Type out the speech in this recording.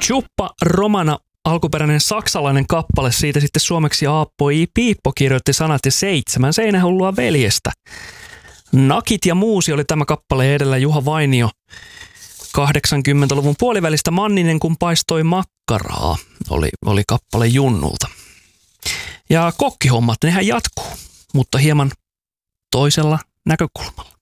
Chuppa Romana, alkuperäinen saksalainen kappale, siitä sitten suomeksi Aappo I. Piippo kirjoitti sanat ja 7 seinähullua veljestä. Nakit ja muusi oli tämä kappale edellä Juha Vainio. 80-luvun puolivälistä Manninen kun paistoi makkaraa oli kappale Junnulta. Ja kokkihommat, nehän jatkuu, mutta hieman toisella näkökulmalla.